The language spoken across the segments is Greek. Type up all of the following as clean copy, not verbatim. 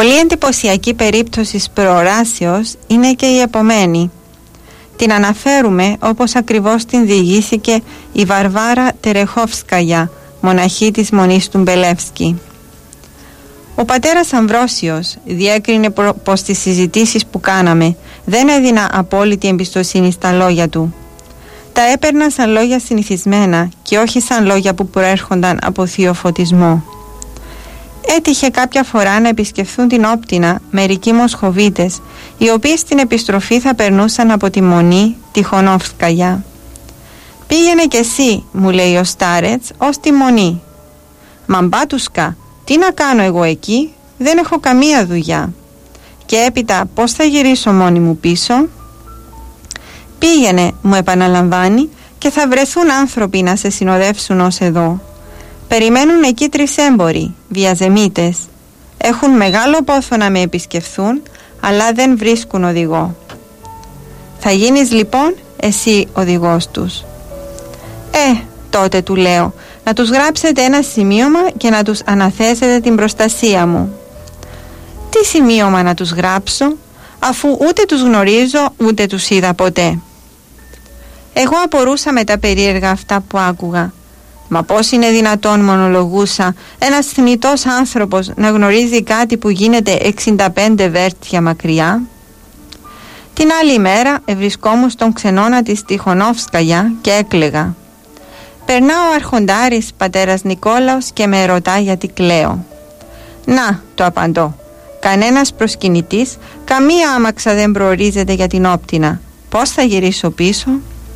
Πολύ εντυπωσιακή περίπτωση προοράσεως είναι και η επομένη. Την αναφέρουμε όπως ακριβώς την διηγήθηκε η Βαρβάρα Τερεχόφσκαγια, μοναχή της Μονής του Μπελεύσκη. Ο πατέρας Αμβρόσιος διέκρινε πως στις συζητήσεις που κάναμε δεν έδινα απόλυτη εμπιστοσύνη στα λόγια του. Τα έπαιρνα σαν λόγια συνηθισμένα και όχι σαν λόγια που προέρχονταν από θείο φωτισμό. Έτυχε κάποια φορά να επισκεφθούν την Όπτινα μερικοί Μοσχοβίτες, οι οποίοι στην επιστροφή θα περνούσαν από τη Μονή Τιχονόφσκαγια. «Πήγαινε κι εσύ», μου λέει ο Στάρετς, «ως τη Μονή». «Μα μπάτουσκα, τι να κάνω εγώ εκεί, δεν έχω καμία δουλειά. Και έπειτα πώς θα γυρίσω μόνη μου πίσω?» «Πήγαινε», μου επαναλαμβάνει, «και θα βρεθούν άνθρωποι να σε συνοδεύσουν ως εδώ. Περιμένουν εκεί 3 έμποροι, βιαζεμίτες. Έχουν μεγάλο πόθο να με επισκεφθούν, αλλά δεν βρίσκουν οδηγό. Θα γίνεις λοιπόν εσύ οδηγός τους». Τότε», του λέω, «να τους γράψετε ένα σημείωμα και να τους αναθέσετε την προστασία μου». «Τι σημείωμα να τους γράψω, αφού ούτε τους γνωρίζω ούτε τους είδα ποτέ?» Εγώ απορούσα με τα περίεργα αυτά που άκουγα. «Μα πώς είναι δυνατόν», μονολογούσα, «ένας θνητός άνθρωπος να γνωρίζει κάτι που γίνεται 65 βέρτια μακριά?» Την άλλη μέρα ευρισκόμουν στον ξενώνα της Τιχονόφσκαγια και έκλαιγα. Περνά ο αρχοντάρης πατέρας Νικόλαος και με ρωτά γιατί κλαίω. «Να», το απαντώ, «κανένας προσκυνητής, καμία άμαξα δεν προορίζεται για την Όπτινα. Πώς θα γυρίσω πίσω?»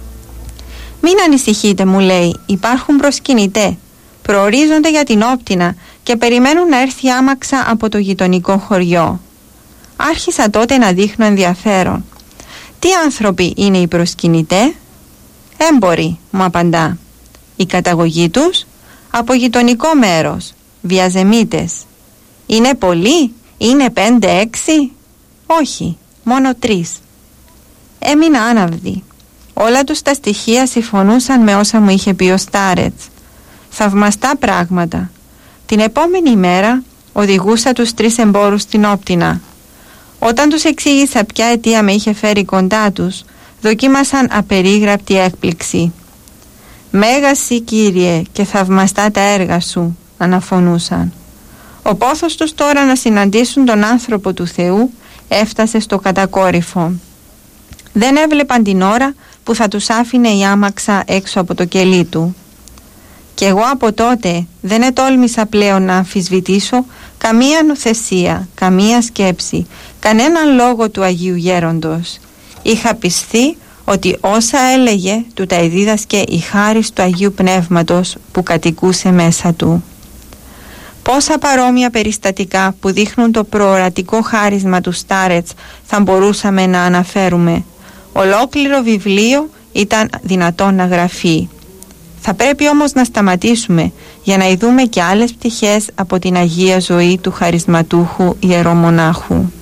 «Μην ανησυχείτε», μου λέει, «υπάρχουν προσκυνητές. Προορίζονται για την Όπτινα και περιμένουν να έρθει άμαξα από το γειτονικό χωριό». Άρχισα τότε να δείχνω ενδιαφέρον. «Τι άνθρωποι είναι οι προσκυνητές?» «Έμποροι», μου απαντά. «Η καταγωγή τους?» «Από γειτονικό μέρος, βιαζεμίτες». «Είναι πολλοί, είναι 5-6?» «Όχι, μόνο 3». Έμεινα άναυδη. Όλα τους τα στοιχεία συμφωνούσαν με όσα μου είχε πει ο Στάρετς. Θαυμαστά πράγματα. Την επόμενη μέρα οδηγούσα τους 3 εμπόρους στην Όπτινα. Όταν τους εξήγησα ποια αιτία με είχε φέρει κοντά τους, δοκίμασαν απερίγραπτη έκπληξη. «Μέγας, Κύριε, και θαυμαστά τα έργα σου», αναφωνούσαν. Ο πόθος τους τώρα να συναντήσουν τον άνθρωπο του Θεού έφτασε στο κατακόρυφο. Δεν έβλεπαν την ώρα που θα τους άφηνε η άμαξα έξω από το κελί του. Και εγώ από τότε δεν ετόλμησα πλέον να αμφισβητήσω καμία νοθεσία, καμία σκέψη, κανέναν λόγο του Αγίου Γέροντος. Είχα πιστεί ότι όσα έλεγε του τα εδίδασκε η χάρις του Αγίου Πνεύματος που κατοικούσε μέσα του. Πόσα παρόμοια περιστατικά που δείχνουν το προορατικό χάρισμα του Στάρετς θα μπορούσαμε να αναφέρουμε. Ολόκληρο βιβλίο ήταν δυνατόν να γραφεί. Θα πρέπει όμως να σταματήσουμε για να ειδούμε και άλλες πτυχές από την Αγία ζωή του χαρισματούχου ιερομονάχου.